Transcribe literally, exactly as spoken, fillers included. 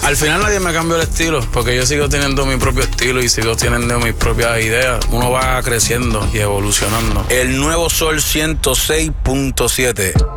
Al final nadie me cambió el estilo, porque yo sigo teniendo mi propio estilo y sigo teniendo mis propias ideas. Uno va creciendo y evolucionando. El nuevo Sol ciento seis punto siete.